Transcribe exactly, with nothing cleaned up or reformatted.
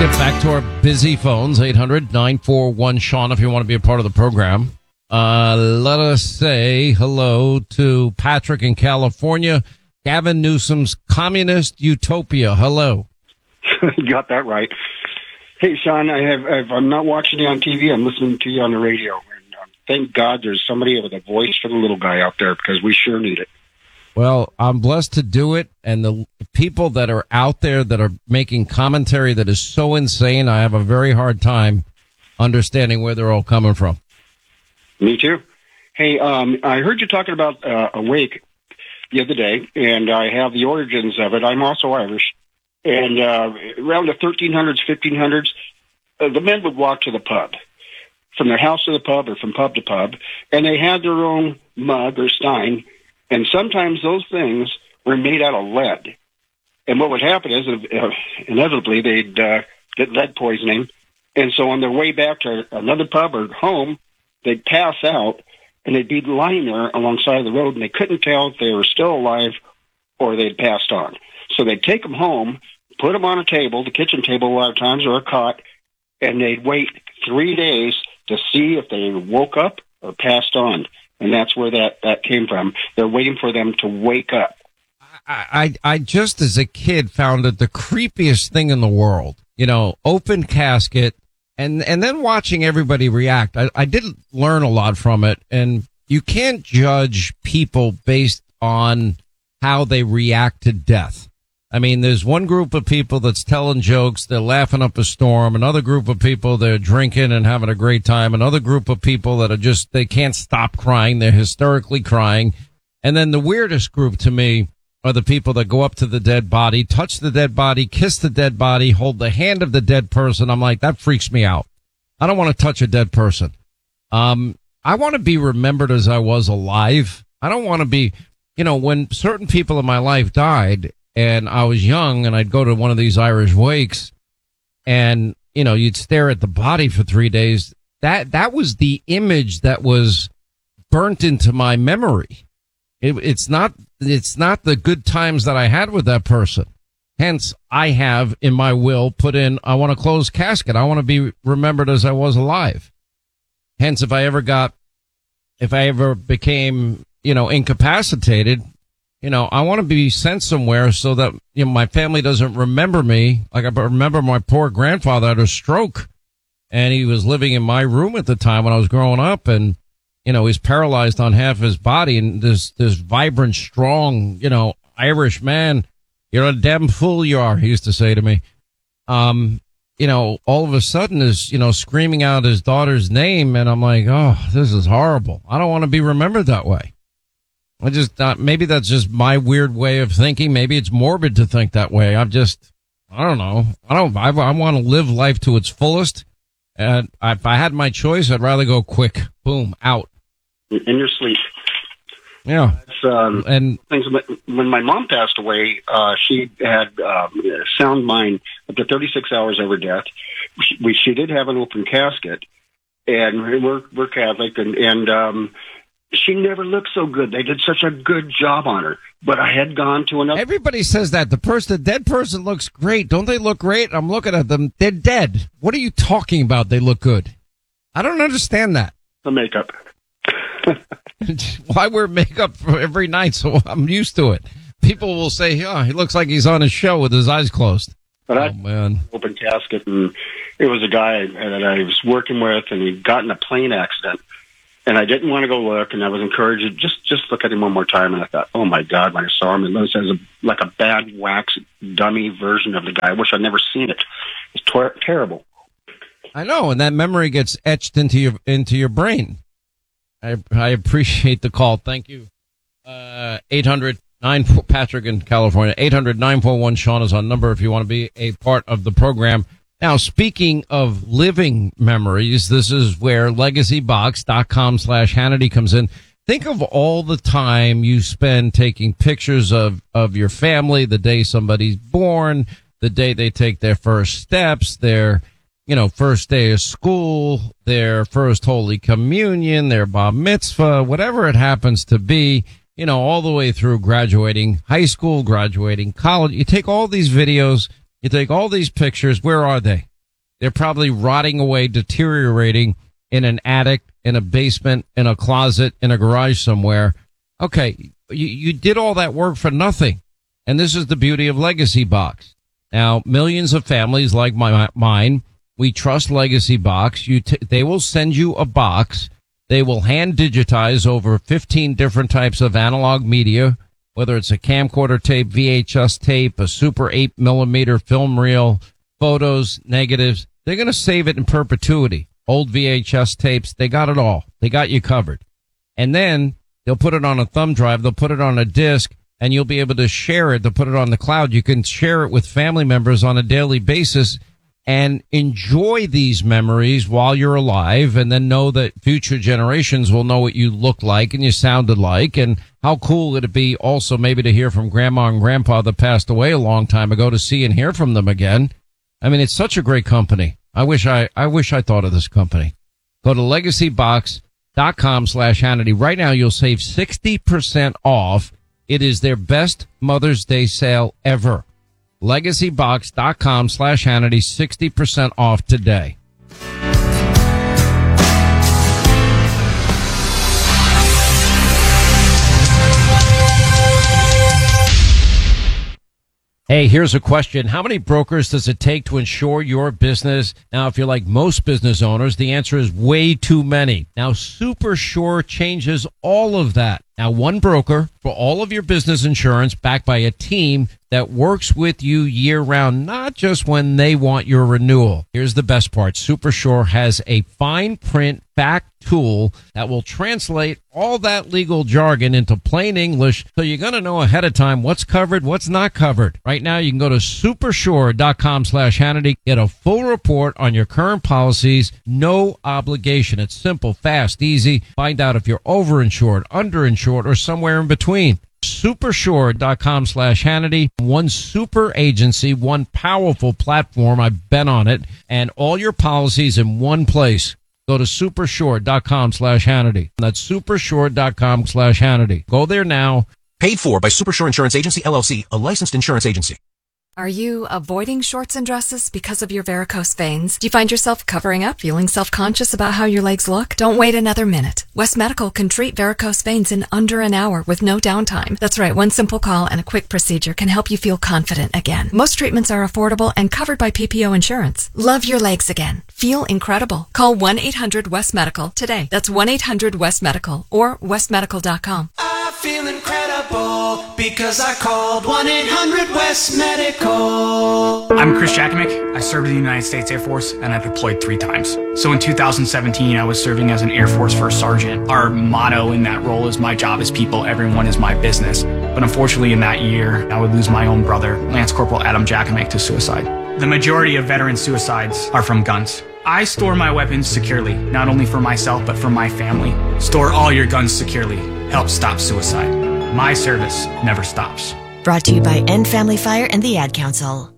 get back to our busy phones. eight hundred nine four one Sean if you want to be a part of the program. Uh, let us say hello to Patrick in California. Gavin Newsom's Communist Utopia. Hello. You got that right. Hey, Sean, I have, if I'm not watching you on T V, I'm listening to you on the radio. And um, thank God there's somebody with a voice for the little guy out there, because we sure need it. Well, I'm blessed to do it, and the people that are out there that are making commentary that is so insane, I have a very hard time understanding where they're all coming from. Me too. Hey, um, I heard you talking about uh, Awake the other day, and I have the origins of it. I'm also Irish. And uh, around the thirteen hundreds, fifteen hundreds, uh, the men would walk to the pub, from their house to the pub or from pub to pub, and they had their own mug or stein, and sometimes those things were made out of lead. And what would happen is, uh, inevitably, they'd uh, get lead poisoning, and so on their way back to another pub or home, they'd pass out, and they'd be lying there alongside of the road, and they couldn't tell if they were still alive or they'd passed on. So they'd take them home, put them on a table, the kitchen table a lot of times, or a cot, and they'd wait three days to see if they woke up or passed on. And that's where that, that came from. They're waiting for them to wake up. I, I, I just, as a kid, found it the creepiest thing in the world. You know, open casket, and, and then watching everybody react. I, I did learn a lot from it, and you can't judge people based on how they react to death. I mean, there's one group of people that's telling jokes, they're laughing up a storm. Another group of people, they're drinking and having a great time. Another group of people that are just, they can't stop crying. They're hysterically crying. And then the weirdest group to me are the people that go up to the dead body, touch the dead body, kiss the dead body, hold the hand of the dead person. I'm like, that freaks me out. I don't want to touch a dead person. Um, I want to be remembered as I was alive. I don't want to be, you know, when certain people in my life died, and I was young, and I'd go to one of these Irish wakes, and, you know, you'd stare at the body for three days. That, that was the image that was burnt into my memory. It, it's not, it's not the good times that I had with that person. Hence, I have in my will put in, I want a closed casket. I want to be remembered as I was alive. Hence, if I ever got, if I ever became, you know, incapacitated, you know, I want to be sent somewhere so that, you know, my family doesn't remember me. Like I remember my poor grandfather had a stroke, and he was living in my room at the time when I was growing up, and, you know, he's paralyzed on half his body, and this, this vibrant, strong, you know, Irish man, you're a damn fool you are, he used to say to me. Um, you know, all of a sudden is, you know, screaming out his daughter's name, and I'm like, oh, this is horrible. I don't want to be remembered that way. I just, uh, maybe that's just my weird way of thinking. Maybe it's morbid to think that way. I'm just, I don't know. I don't, I, I want to live life to its fullest. And if I had my choice, I'd rather go quick. Boom, out. In your sleep. Yeah. That's, um, and things, when my mom passed away, uh, she had, um, sound mind up to thirty-six hours over death. She, we, she did have an open casket, and we're, we're Catholic, and, and, um, she never looked so good. They did such a good job on her. But I had gone to another. Everybody says that. The person, the dead person looks great. Don't they look great? I'm looking at them. They're dead. What are you talking about? They look good. I don't understand that. The makeup. Why wear makeup for every night? So I'm used to it. People will say, oh, he looks like he's on a show with his eyes closed. But oh, I man. Open casket, and it was a guy that I was working with, and he'd gotten a plane accident. And I didn't want to go look, and I was encouraged to just, just look at him one more time. And I thought, oh, my God, when I saw him, it was as a, like a bad wax dummy version of the guy. I wish I'd never seen it. It's ter- terrible. I know, and that memory gets etched into your into your brain. I I appreciate the call. Thank you. Uh, eight hundred nine Patrick in California. eight hundred nine four one Sean is on number if you want to be a part of the program. Now, speaking of living memories, this is where legacybox.com slash Hannity comes in. Think of all the time you spend taking pictures of, of your family, the day somebody's born, the day they take their first steps, their, you know, first day of school, their first Holy Communion, their Bar Mitzvah, whatever it happens to be, you know, all the way through graduating high school, graduating college. You take all these videos. You take all these pictures. Where are they? They're probably rotting away, deteriorating in an attic, in a basement, in a closet, in a garage somewhere. Okay, you, you did all that work for nothing. And this is the beauty of Legacy Box. Now, millions of families like my, mine, we trust Legacy Box. You t- they will send you a box. They will hand digitize over fifteen different types of analog media, whether it's a camcorder tape, V H S tape, a super eight millimeter film reel, photos, negatives. They're going to save it in perpetuity. Old V H S tapes, they got it all. They got you covered. And then they'll put it on a thumb drive. They'll put it on a disc, and you'll be able to share it. They'll put it on the cloud. You can share it with family members on a daily basis and enjoy these memories while you're alive, and then know that future generations will know what you looked like and you sounded like. And how cool would it be also maybe to hear from grandma and grandpa that passed away a long time ago, to see and hear from them again. I mean, it's such a great company. I wish I, I wish I thought of this company. Go to legacybox.com slash Hannity. Right now, you'll save sixty percent off. It is their best Mother's Day sale ever. legacybox.com slash Hannity, sixty percent off today. Hey, here's a question. How many brokers does it take to insure your business? Now, if you're like most business owners, the answer is way too many. Now, SuperSure changes all of that. Now, one broker for all of your business insurance, backed by a team that works with you year-round, not just when they want your renewal. Here's the best part. SuperSure has a fine print fact tool that will translate all that legal jargon into plain English, so you're going to know ahead of time what's covered, what's not covered. Right now, you can go to supersure.com slash Hannity, get a full report on your current policies, no obligation. It's simple, fast, easy. Find out if you're overinsured, underinsured, or somewhere in between. Supersure.com slash Hannity. One super agency, one powerful platform. I've been on it, and all your policies in one place. Go to supersure.com slash Hannity. That's supersure.com slash Hannity. Go there now. Paid for by Supersure Insurance Agency, L L C, a licensed insurance agency. Are you avoiding shorts and dresses because of your varicose veins? Do you find yourself covering up, feeling self-conscious about how your legs look? Don't wait another minute. West Medical can treat varicose veins in under an hour with no downtime. That's right, one simple call and a quick procedure can help you feel confident again. Most treatments are affordable and covered by P P O insurance. Love your legs again. Feel incredible. Call one eight hundred West Medical today. That's one eight hundred West Medical or west medical dot com. I feel incredible because I called one eight hundred West Medical. I'm Chris Jakimick. I served in the United States Air Force and I deployed three times. So in two thousand seventeen, I was serving as an Air Force First Sergeant. Our motto in that role is my job is people, everyone is my business. But unfortunately in that year, I would lose my own brother, Lance Corporal Adam Jakimick, to suicide. The majority of veteran suicides are from guns. I store my weapons securely, not only for myself, but for my family. Store all your guns securely. Help stop suicide. My service never stops. Brought to you by End Family Fire and the Ad Council.